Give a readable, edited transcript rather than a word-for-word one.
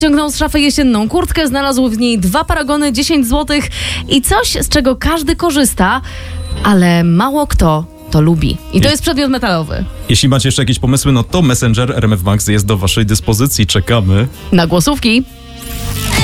Ciągnął z szafy jesienną kurtkę, znalazł w niej 2 paragony, 10 zł i coś, z czego każdy korzysta, ale mało kto to lubi. I to jest przedmiot metalowy. Jeśli macie jeszcze jakieś pomysły, no to Messenger RMF Max jest do waszej dyspozycji. Czekamy Na głosówki.